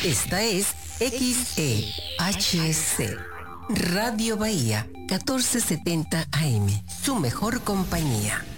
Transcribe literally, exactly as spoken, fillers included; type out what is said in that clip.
Esta es X E H C, Radio Bahía, catorce setenta A M, su mejor compañía.